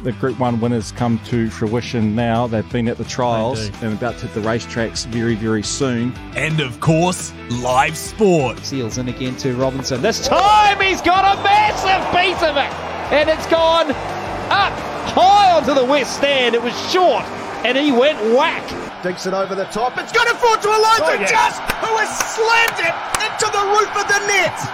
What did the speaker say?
The Group 1 winners come to fruition now. They've been at the trials and about to hit the racetracks very, very soon. And of course, live sport. Seals in again to Robinson. This time he's got a massive piece of it. And it's gone up high onto the west stand. It was short and he went whack. Dinks it over the top. It's going to fall to Elijah Just, who has slammed it into the roof of the net.